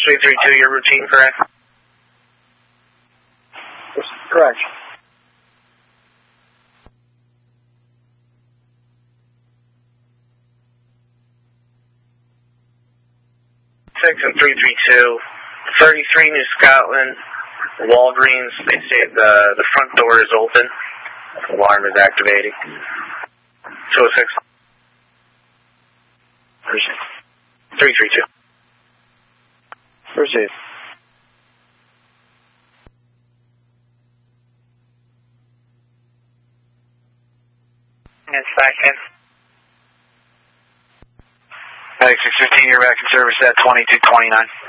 332, your routine, correct? Correct. And 332, 33 New Scotland, Walgreens. They say the front door is open. Alarm is activating. 206. 332. Proceed. Second. Medic 615, you're back in service at 2229.